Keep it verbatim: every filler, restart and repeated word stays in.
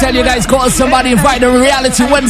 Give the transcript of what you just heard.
tell you guys, call somebody, invite them. Reality Wednesday.